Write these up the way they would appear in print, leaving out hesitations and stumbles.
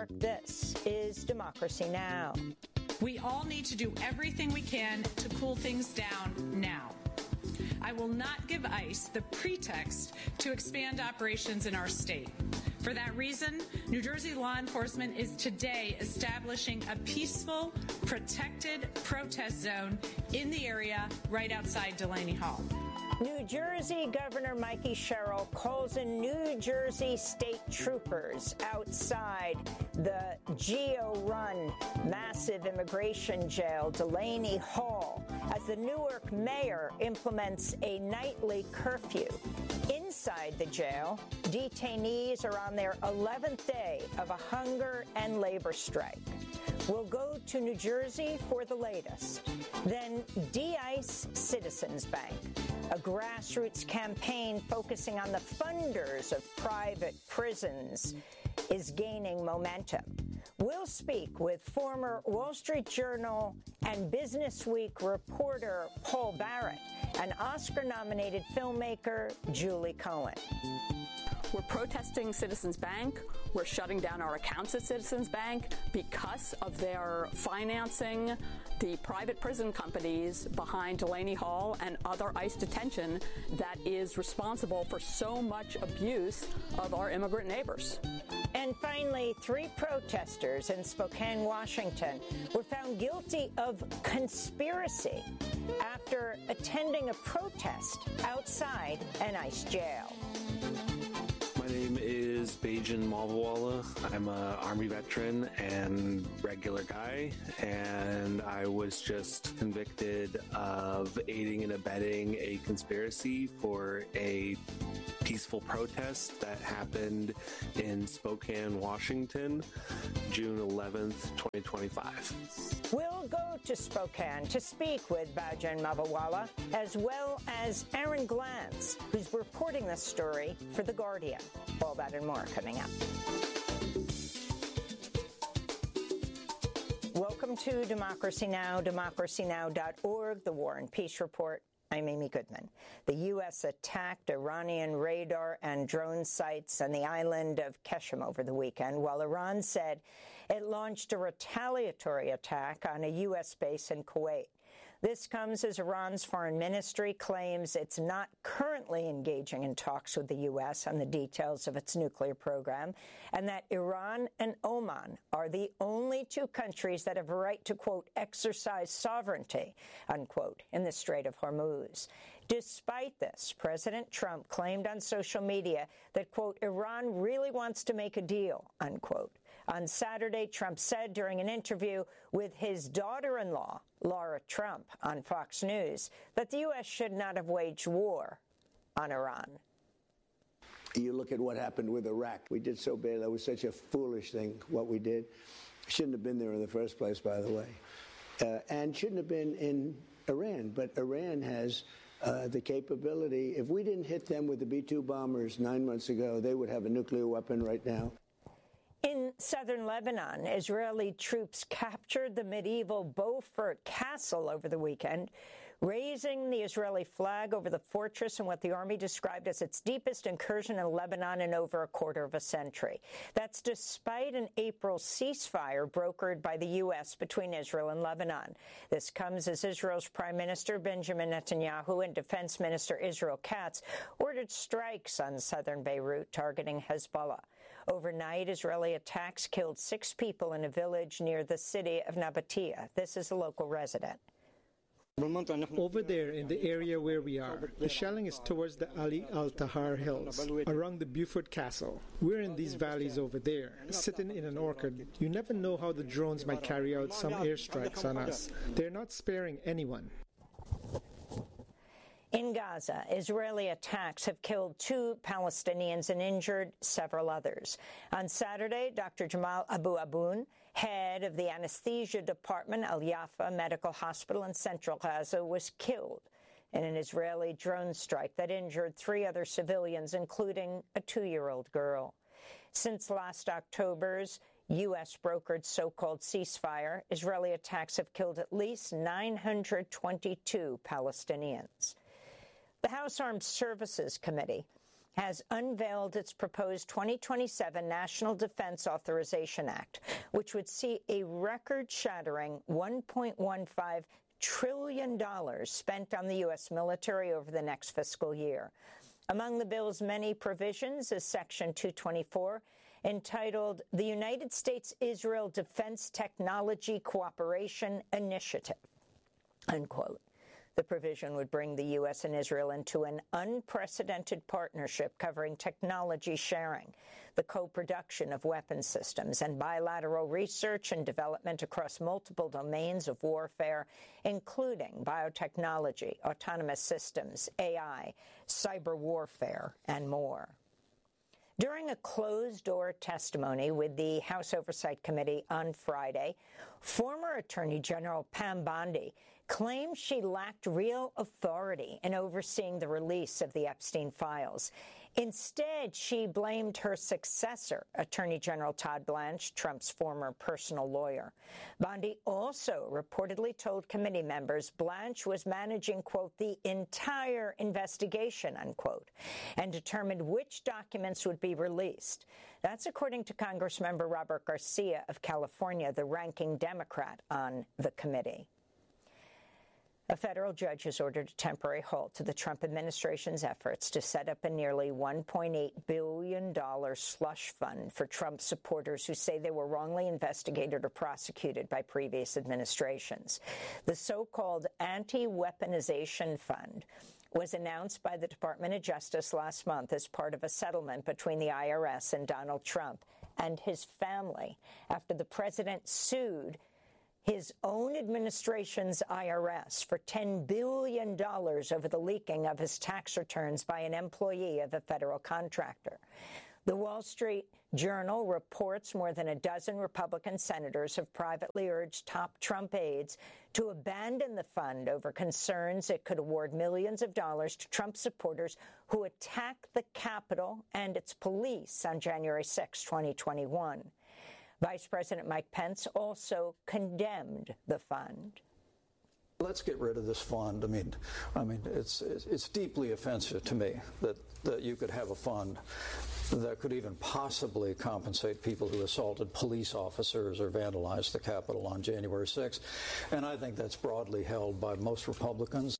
York, this is Democracy Now! We all need to do everything we can to cool things down now. I will not give ICE the pretext to expand operations in our state. For that reason, New Jersey law enforcement is today establishing a peaceful, protected protest zone in the area right outside Delaney Hall. New Jersey Governor Mikey Sherrill calls in New Jersey state troopers outside the GEO-run massive immigration jail, Delaney Hall, as the Newark mayor implements a nightly curfew. Inside the jail, detainees are on their 11th day of a hunger and labor strike. We'll go to New Jersey for the latest. Then de-ice Citizens Bank, a grassroots campaign focusing on the funders of private prisons, is gaining momentum. We'll speak with former Wall Street Journal and Business Week reporter Paul Barrett and Oscar-nominated filmmaker Julie Cohen. We're protesting Citizens Bank. We're shutting down our accounts at Citizens Bank because of their financing the private prison companies behind Delaney Hall and other ICE detention that is responsible for so much abuse of our immigrant neighbors. And finally, 3 protesters in Spokane, Washington, were found guilty of conspiracy after attending a protest outside an ICE jail. My name is Bajan Malvawala. I'm an Army veteran and regular guy, and I was just convicted of aiding and abetting a conspiracy for a peaceful protest that happened in Spokane, Washington, June 11th, 2025. We'll go to Spokane to speak with Bajan Malvawala, as well as Aaron Glantz, who's reporting this story for The Guardian. All that and more coming up. Welcome to Democracy Now!, democracynow.org, the War and Peace Report. I'm Amy Goodman. The U.S. attacked Iranian radar and drone sites on the island of Qeshm over the weekend, while Iran said it launched a retaliatory attack on a U.S. base in Kuwait. This comes as Iran's foreign ministry claims it's not currently engaging in talks with the U.S. on the details of its nuclear program, and that Iran and Oman are the only 2 countries that have a right to, quote, exercise sovereignty, unquote, in the Strait of Hormuz. Despite this, President Trump claimed on social media that, quote, Iran really wants to make a deal, unquote. On Saturday, Trump said during an interview with his daughter-in-law, Laura Trump, on Fox News, that the U.S. should not have waged war on Iran. You look at what happened with Iraq. We did so bad. That was such a foolish thing, what we did. Shouldn't have been there in the first place, by the way. And shouldn't have been in Iran. But Iran has the capability. If we didn't hit them with the B-2 bombers 9 months ago, they would have a nuclear weapon right now. In southern Lebanon, Israeli troops captured the medieval Beaufort Castle over the weekend, raising the Israeli flag over the fortress in what the army described as its deepest incursion in Lebanon in over a quarter of a century. That's despite an April ceasefire brokered by the U.S. between Israel and Lebanon. This comes as Israel's Prime Minister Benjamin Netanyahu and Defense Minister Israel Katz ordered strikes on southern Beirut targeting Hezbollah. Overnight, Israeli attacks killed 6 people in a village near the city of Nabatea. This is a local resident. Over there in the area where we are, the shelling is towards the Ali Al-Tahar Hills, around the Beaufort Castle. We're in these valleys over there, sitting in an orchard. You never know how the drones might carry out some airstrikes on us. They're not sparing anyone. In Gaza, Israeli attacks have killed 2 Palestinians and injured several others. On Saturday, Dr. Jamal Abu Aboun, head of the anesthesia department, Al-Yafa Medical Hospital in central Gaza, was killed in an Israeli drone strike that injured 3 other civilians, including a 2-year-old girl. Since last October's U.S.-brokered so-called ceasefire, Israeli attacks have killed at least 922 Palestinians. The House Armed Services Committee has unveiled its proposed 2027 National Defense Authorization Act, which would see a record-shattering $1.15 trillion spent on the U.S. military over the next fiscal year. Among the bill's many provisions is Section 224, entitled the United States-Israel Defense Technology Cooperation Initiative, unquote. The provision would bring the U.S. and Israel into an unprecedented partnership covering technology sharing, the co-production of weapons systems, and bilateral research and development across multiple domains of warfare, including biotechnology, autonomous systems, AI, cyber warfare, and more. During a closed-door testimony with the House Oversight Committee on Friday, former Attorney General Pam Bondi claimed she lacked real authority in overseeing the release of the Epstein files. Instead, she blamed her successor, Attorney General Todd Blanche, Trump's former personal lawyer. Bondi also reportedly told committee members Blanche was managing, quote, the entire investigation, unquote, and determined which documents would be released. That's according to Congressmember Robert Garcia of California, the ranking Democrat on the committee. A federal judge has ordered a temporary halt to the Trump administration's efforts to set up a nearly $1.8 billion slush fund for Trump supporters who say they were wrongly investigated or prosecuted by previous administrations. The so-called Anti-Weaponization Fund was announced by the Department of Justice last month as part of a settlement between the IRS and Donald Trump and his family after the president sued his own administration's IRS for $10 billion over the leaking of his tax returns by an employee of a federal contractor. The Wall Street Journal reports more than a dozen Republican senators have privately urged top Trump aides to abandon the fund over concerns it could award millions of dollars to Trump supporters who attacked the Capitol and its police on January 6, 2021. Vice President Mike Pence also condemned the fund. Let's get rid of this fund. I mean, it's deeply offensive to me that you could have a fund that could even possibly compensate people who assaulted police officers or vandalized the Capitol on January 6th. And I think that's broadly held by most Republicans.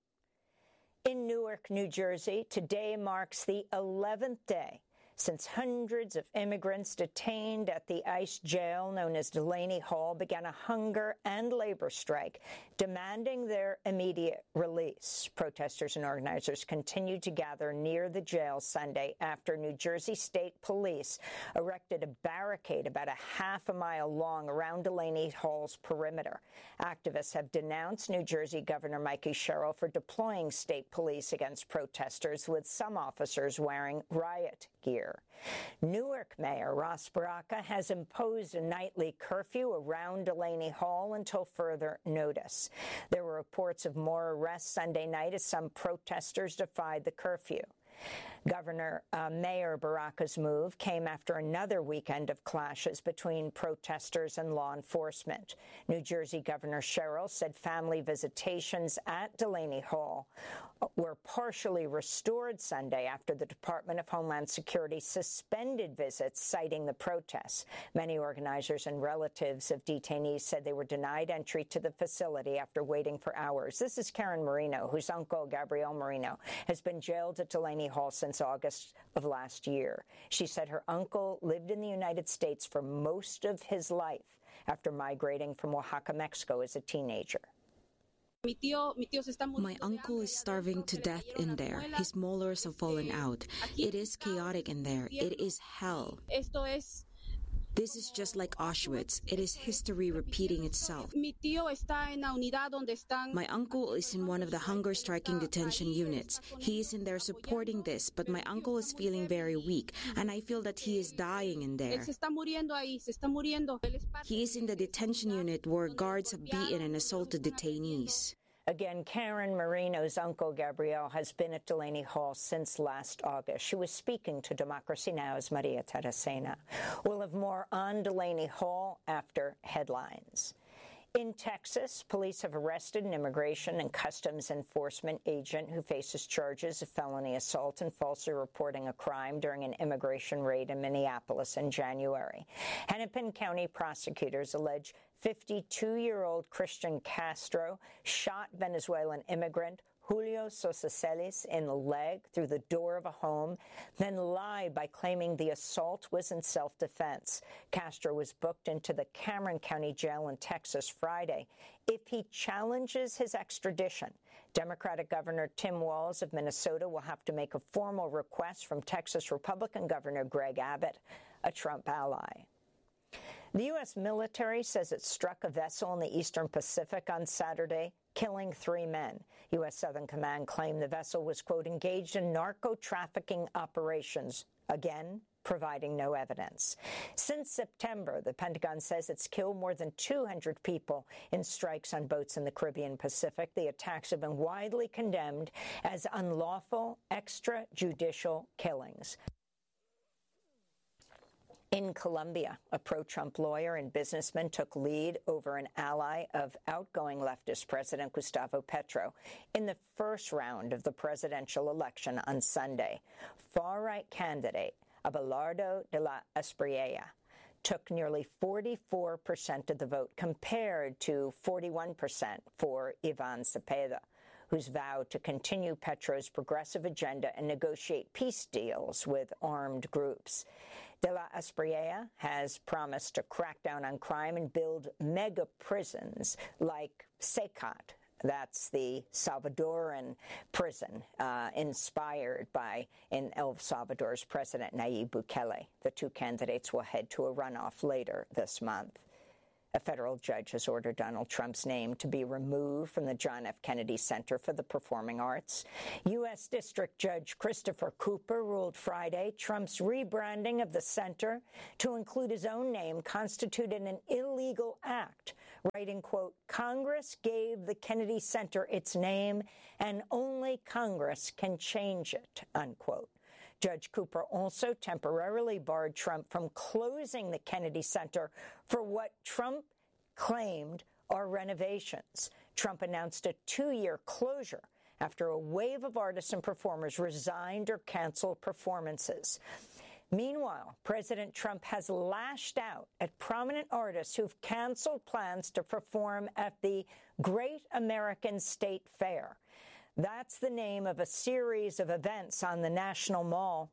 In Newark, New Jersey, today marks the 11th day since hundreds of immigrants detained at the ICE jail known as Delaney Hall began a hunger and labor strike demanding their immediate release. Protesters and organizers continued to gather near the jail Sunday after New Jersey State Police erected a barricade about a half a mile long around Delaney Hall's perimeter. Activists have denounced New Jersey Governor Mikey Sherrill for deploying state police against protesters, with some officers wearing riot gear. Newark Mayor Ras Baraka has imposed a nightly curfew around Delaney Hall until further notice. There were reports of more arrests Sunday night as some protesters defied the curfew. Mayor Baraka's move came after another weekend of clashes between protesters and law enforcement. New Jersey Governor Sherrill said family visitations at Delaney Hall were partially restored Sunday after the Department of Homeland Security suspended visits, citing the protests. Many organizers and relatives of detainees said they were denied entry to the facility after waiting for hours. This is Karen Marino, whose uncle, Gabrielle Marino, has been jailed at Delaney Hall since August of last year. She said her uncle lived in the United States for most of his life after migrating from Oaxaca, Mexico as a teenager. My uncle is starving to death in there. His molars have fallen out. It is chaotic in there. It is hell. This is just like Auschwitz. It is history repeating itself. My uncle is in one of the hunger striking detention units. He is in there supporting this, but my uncle is feeling very weak, and I feel that he is dying in there. He is in the detention unit where guards have beaten and assaulted detainees. Again, Karen Marino's uncle, Gabrielle, has been at Delaney Hall since last August. She was speaking to Democracy Now!'s Maria Terracena. We'll have more on Delaney Hall after headlines. In Texas, police have arrested an Immigration and Customs Enforcement agent who faces charges of felony assault and falsely reporting a crime during an immigration raid in Minneapolis in January. Hennepin County prosecutors allege 52-year-old Christian Castro shot Venezuelan immigrant Julio Sosacelis in the leg through the door of a home, then lied by claiming the assault was in self-defense. Castro was booked into the Cameron County Jail in Texas Friday. If he challenges his extradition, Democratic Governor Tim Walz of Minnesota will have to make a formal request from Texas Republican Governor Greg Abbott, a Trump ally. The U.S. military says it struck a vessel in the Eastern Pacific on Saturday, killing 3 men. U.S. Southern Command claimed the vessel was, quote, engaged in narco-trafficking operations, again, providing no evidence. Since September, the Pentagon says it's killed more than 200 people in strikes on boats in the Caribbean Pacific. The attacks have been widely condemned as unlawful extrajudicial killings. In Colombia, a pro-Trump lawyer and businessman took lead over an ally of outgoing leftist President Gustavo Petro in the first round of the presidential election on Sunday. Far-right candidate Abelardo de la Espriella took nearly 44% of the vote, compared to 41% for Ivan Cepeda, who's vowed to continue Petro's progressive agenda and negotiate peace deals with armed groups. De la Espriella has promised to crack down on crime and build mega prisons like SECAT. That's the Salvadoran prison inspired by El Salvador's President Nayib Bukele. The two candidates will head to a runoff later this month. A federal judge has ordered Donald Trump's name to be removed from the John F. Kennedy Center for the Performing Arts. U.S. District Judge Christopher Cooper ruled Friday Trump's rebranding of the center to include his own name constituted an illegal act, writing, quote, Congress gave the Kennedy Center its name, and only Congress can change it, unquote. Judge Cooper also temporarily barred Trump from closing the Kennedy Center for what Trump claimed are renovations. Trump announced a 2-year closure after a wave of artists and performers resigned or canceled performances. Meanwhile, President Trump has lashed out at prominent artists who've canceled plans to perform at the Great American State Fair. That's the name of a series of events on the National Mall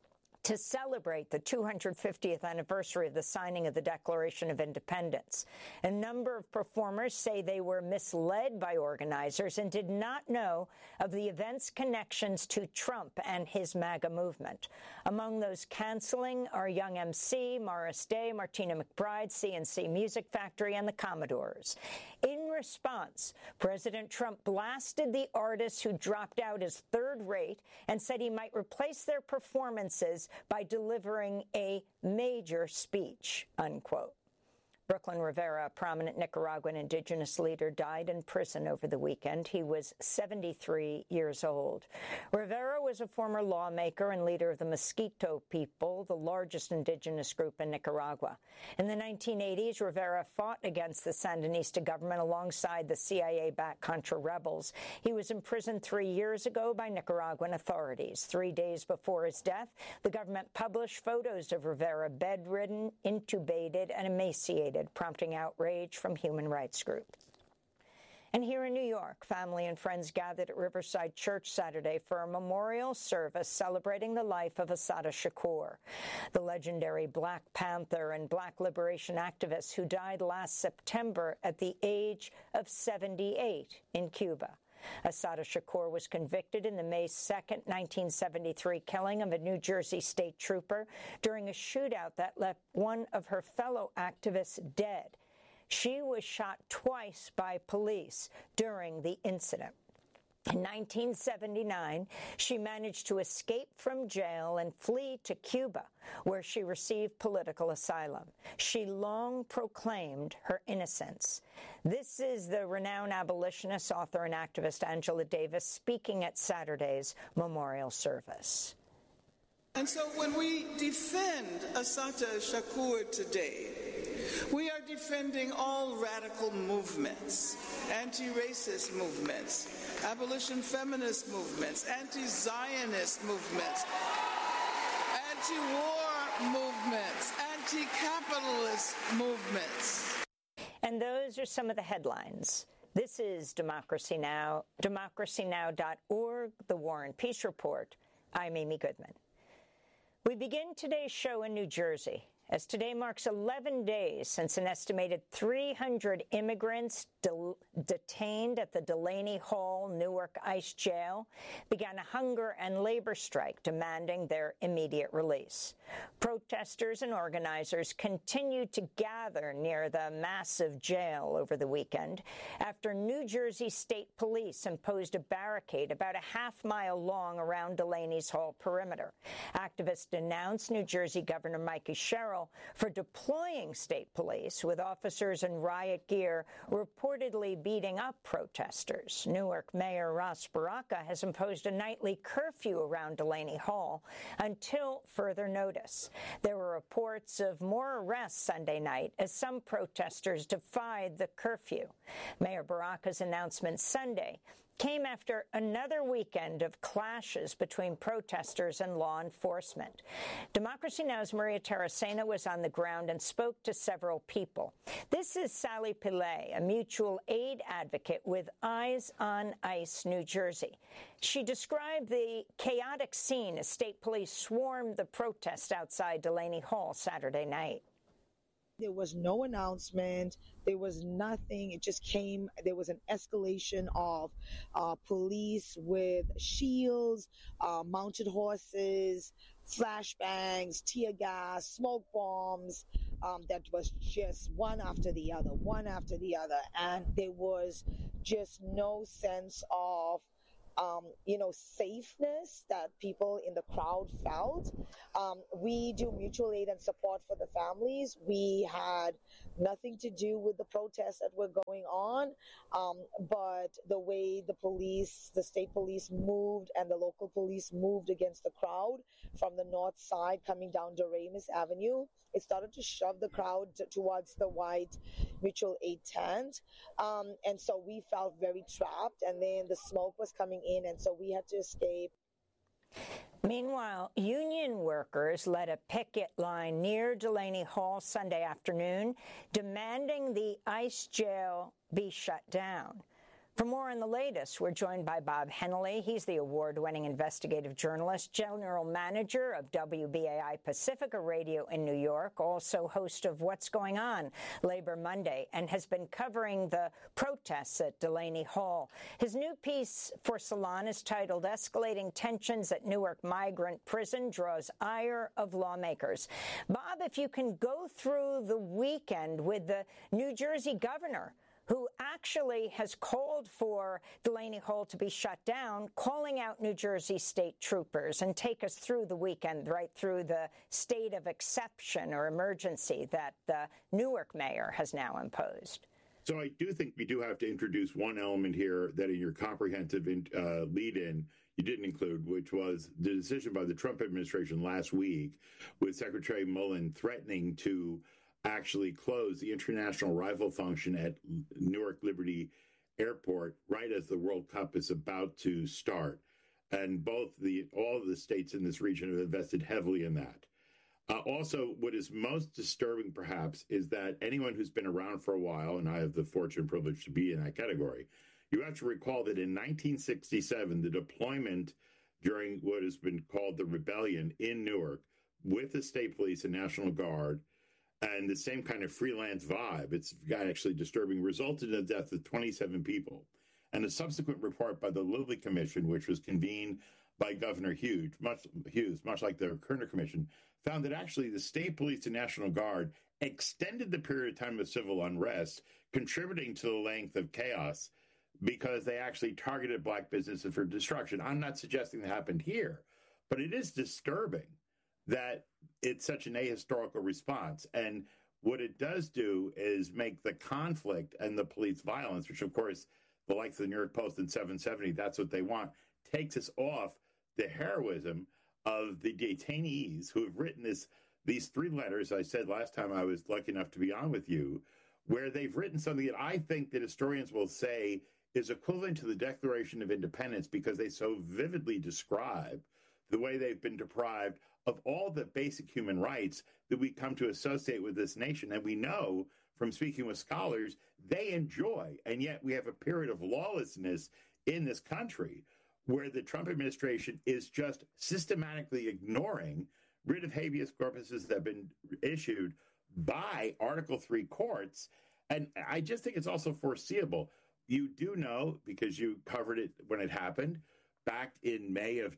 to celebrate the 250th anniversary of the signing of the Declaration of Independence. A number of performers say they were misled by organizers and did not know of the event's connections to Trump and his MAGA movement. Among those canceling are Young MC, Morris Day, Martina McBride, CNC Music Factory, and the Commodores. In response, President Trump blasted the artists who dropped out as third rate and said he might replace their performances by delivering a major speech, unquote. Brooklyn Rivera, a prominent Nicaraguan indigenous leader, died in prison over the weekend. He was 73 years old. Rivera was a former lawmaker and leader of the Mosquito people, the largest indigenous group in Nicaragua. In the 1980s, Rivera fought against the Sandinista government alongside the CIA-backed Contra rebels. He was imprisoned 3 years ago by Nicaraguan authorities. 3 days before his death, the government published photos of Rivera bedridden, intubated, and emaciated, prompting outrage from human rights groups. And here in New York, family and friends gathered at Riverside Church Saturday for a memorial service celebrating the life of Assata Shakur, the legendary Black Panther and Black liberation activist who died last September at the age of 78 in Cuba. Assata Shakur was convicted in the May 2, 1973 killing of a New Jersey state trooper during a shootout that left one of her fellow activists dead. She was shot twice by police during the incident. In 1979, she managed to escape from jail and flee to Cuba, where she received political asylum. She long proclaimed her innocence. This is the renowned abolitionist, author, and activist Angela Davis speaking at Saturday's memorial service. And so when we defend Assata Shakur today, We are defending all radical movements, anti-racist movements, abolition feminist movements, anti-Zionist movements, anti-war movements, anti-capitalist movements. And those are some of the headlines. This is Democracy Now!, democracynow.org, The War and Peace Report. I'm Amy Goodman. We begin today's show in New Jersey, as today marks 11 days since an estimated 300 immigrants detained at the Delaney Hall Newark ICE jail began a hunger and labor strike demanding their immediate release. Protesters and organizers continued to gather near the massive jail over the weekend after New Jersey State Police imposed a barricade about a half-mile long around Delaney's Hall perimeter. Activists denounced New Jersey Governor Mikey Sherrill for deploying state police with officers in riot gear reportedly beating up protesters. Newark Mayor Ras Baraka has imposed a nightly curfew around Delaney Hall until further notice. There were reports of more arrests Sunday night as some protesters defied the curfew. Mayor Baraka's announcement Sunday came after another weekend of clashes between protesters and law enforcement. Democracy Now!'s Maria Taracena was on the ground and spoke to several people. This is Sally Pillay, a mutual aid advocate with Eyes on ICE New Jersey. She described the chaotic scene as state police swarmed the protest outside Delaney Hall Saturday night. There was no announcement. There was nothing. It just came. There was an escalation of police with shields, mounted horses, flashbangs, tear gas, smoke bombs. That was just one after the other. And there was just no sense of safeness that people in the crowd felt. We do mutual aid and support for the families. We had nothing to do with the protests that were going on, but the way the state police moved and the local police moved against the crowd from the north side coming down Doremus Avenue, it started to shove the crowd towards the white mutual aid tent. And so we felt very trapped, and then the smoke was coming in, and so we had to escape. Meanwhile, union workers led a picket line near Delaney Hall Sunday afternoon, demanding the ICE jail be shut down. For more on the latest, we're joined by Bob Hennelly. He's the award-winning investigative journalist, general manager of WBAI Pacifica Radio in New York, also host of What's Going On, Labor Monday, and has been covering the protests at Delaney Hall. His new piece for Salon is titled Escalating Tensions at Newark Migrant Prison Draws Ire of Lawmakers. Bob, if you can go through the weekend with the New Jersey governor, who actually has called for Delaney Hall to be shut down, calling out New Jersey state troopers, and take us through the weekend, right through the state of exception or emergency that the Newark mayor has now imposed. So I do think we do have to introduce one element here that in your comprehensive lead-in you didn't include, which was the decision by the Trump administration last week with Secretary Mullen threatening to actually close the international arrival function at Newark Liberty Airport right as the World Cup is about to start. And all of the states in this region have invested heavily in that. Also, what is most disturbing, perhaps, is that anyone who's been around for a while, and I have the fortune and privilege to be in that category, you have to recall that in 1967, the deployment during what has been called the rebellion in Newark with the state police and National Guard, and the same kind of freelance vibe, it's actually disturbing, resulted in the death of 27 people. And a subsequent report by the Lilly Commission, which was convened by Governor Hughes, much like the Kerner Commission, found that actually the state police and National Guard extended the period of time of civil unrest, contributing to the length of chaos because they actually targeted black businesses for destruction. I'm not suggesting that happened here, but it is disturbing that it's such an ahistorical response. And what it does do is make the conflict and the police violence, which of course the likes of the New York Post and 770, that's what they want, takes us off the heroism of the detainees who have written this these 3 letters I said last time I was lucky enough to be on with you, where they've written something that I think that historians will say is equivalent to the Declaration of Independence because they so vividly describe the way they've been deprived of all the basic human rights that we come to associate with this nation. And we know from speaking with scholars, they enjoy. And yet we have a period of lawlessness in this country where the Trump administration is just systematically ignoring writ of habeas corpuses that have been issued by Article III courts. And I just think it's also foreseeable. You do know, because you covered it when it happened, back in May of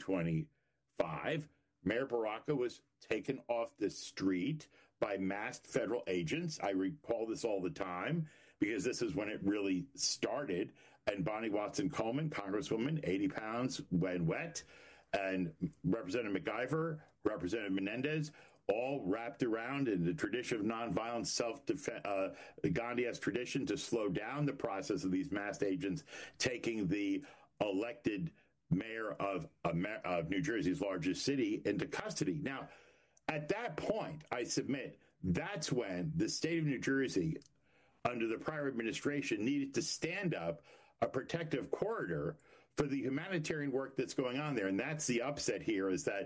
2025, Mayor Baraka was taken off the street by masked federal agents. I recall this all the time because this is when it really started. And Bonnie Watson-Coleman, Congresswoman, 80 pounds when wet, and Representative McIver, Representative Menendez, all wrapped around in the tradition of nonviolent self-defense, Gandhi-esque tradition to slow down the process of these masked agents taking the elected mayor of New Jersey's largest city into custody. Now, at that point, I submit, that's when the state of New Jersey, under the prior administration, needed to stand up a protective corridor for the humanitarian work that's going on there. And that's the upset here, is that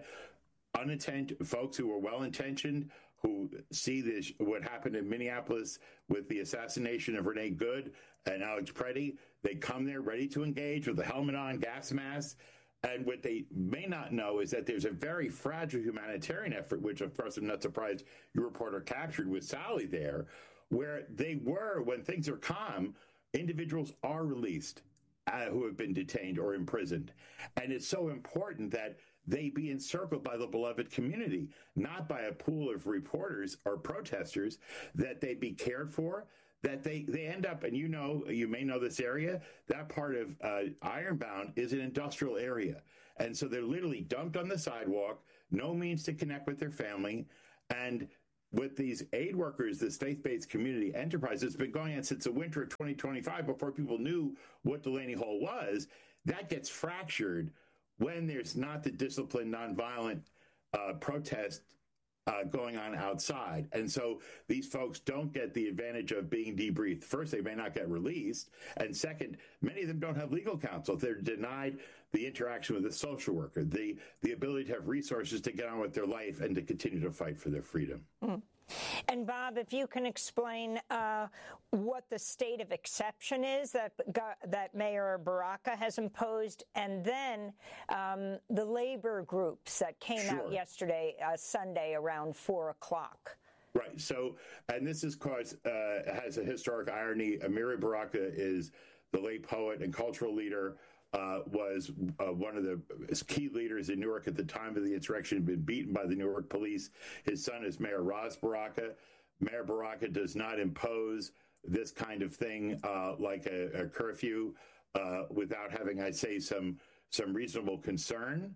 folks who are well-intentioned, who see this, what happened in Minneapolis with the assassination of Renee Good and Alex Preddy, they come there ready to engage with a helmet on, gas mask. And what they may not know is that there's a very fragile humanitarian effort, which, of course, I'm not surprised your reporter captured with Sally there, where they were, when things are calm, individuals are released who have been detained or imprisoned. And it's so important that they be encircled by the beloved community, not by a pool of reporters or protesters, that they be cared for, that they end up, and you may know this area, that part of Ironbound is an industrial area. And so they're literally dumped on the sidewalk, no means to connect with their family. And with these aid workers, this faith-based community enterprise that's been going on since the winter of 2025, before people knew what Delaney Hall was, that gets fractured when there's not the disciplined, nonviolent protest going on outside. And so these folks don't get the advantage of being debriefed. First, they may not get released. And second, many of them don't have legal counsel. They're denied the interaction with a social worker, the ability to have resources to get on with their life and to continue to fight for their freedom. Mm. And Bob, if you can explain what the state of exception is that Mayor Baraka has imposed, and then the labor groups that came out yesterday, Sunday, around 4 o'clock. Right. So, and this is has a historic irony. Amiri Baraka is the late poet and cultural leader. Was one of the key leaders in Newark at the time of the insurrection, been beaten by the Newark police. His son is Mayor Ras Baraka. Mayor Baraka does not impose this kind of thing like a curfew without having, I'd say, some reasonable concern.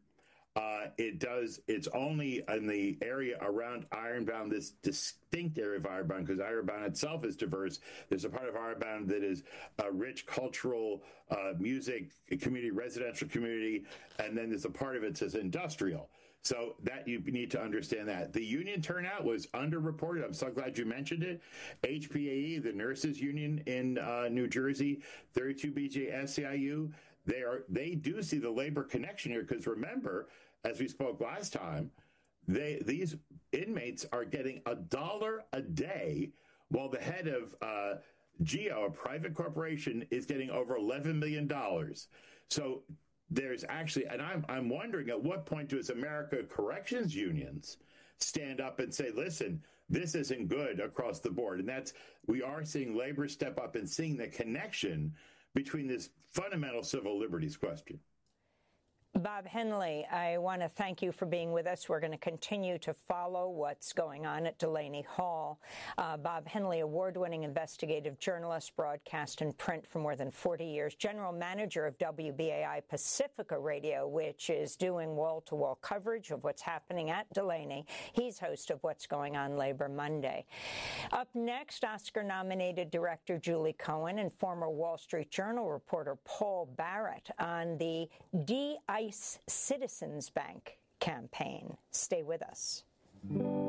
It's only in the area around Ironbound, this distinct area of Ironbound, because Ironbound itself is diverse. There's a part of Ironbound that is a rich cultural music community, residential community, and then there's a part of it that's industrial. So that you need to understand that. The union turnout was underreported. I'm so glad you mentioned it. HPAE, the nurses union in New Jersey, 32BJ SEIU, they do see the labor connection here, because remember, as we spoke last time, these inmates are getting $1 a day, while the head of GEO, a private corporation, is getting over $11 million. So there's actually, and I'm wondering, at what point does America Corrections Unions stand up and say, listen, this isn't good across the board? And we are seeing labor step up and seeing the connection between this fundamental civil liberties question. Bob Henley, I want to thank you for being with us. We're going to continue to follow what's going on at Delaney Hall. Bob Henley, award-winning investigative journalist, broadcast and print for more than 40 years, general manager of WBAI Pacifica Radio, which is doing wall-to-wall coverage of what's happening at Delaney. He's host of What's Going On Labor Monday. Up next, Oscar-nominated director Julie Cohen and former Wall Street Journal reporter Paul Barrett on the DICE Citizens Bank campaign. Stay with us.